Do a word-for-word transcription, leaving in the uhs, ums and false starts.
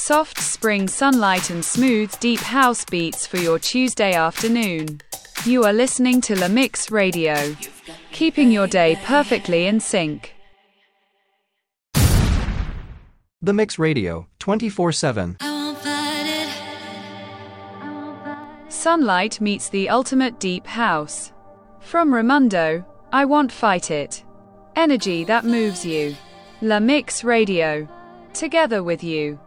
Soft spring sunlight and smooth deep house beats for your Tuesday afternoon. You are listening to La Mix Radio, keeping your day perfectly in sync. The Mix Radio, twenty-four seven. Sunlight meets the ultimate deep house. From Ramundo, I Want Fight It. Energy that moves you. La Mix Radio. Together with you.